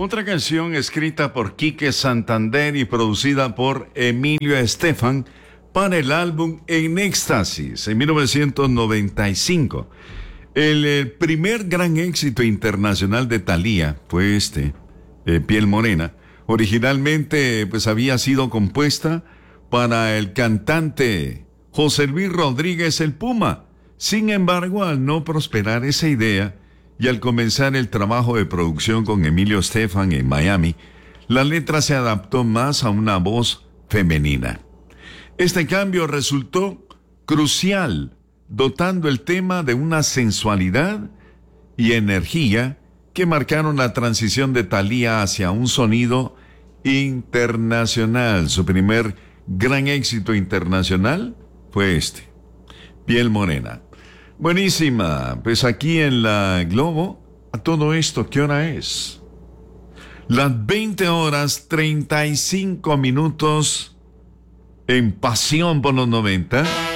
Otra canción escrita por Quique Santander y producida por Emilio Estefan para el álbum En Éxtasis en 1995. El primer gran éxito internacional de Thalía fue Piel Morena. Originalmente pues había sido compuesta para el cantante José Luis Rodríguez el Puma. Sin embargo, al no prosperar esa idea y al comenzar el trabajo de producción con Emilio Estefan en Miami, la letra se adaptó más a una voz femenina. Este cambio resultó crucial, dotando el tema de una sensualidad y energía que marcaron la transición de Thalía hacia un sonido internacional. Su primer gran éxito internacional fue Piel Morena. Buenísima. Pues aquí en la Globo, a todo esto, ¿qué hora es? Las 20:35 en Pasión por los 90.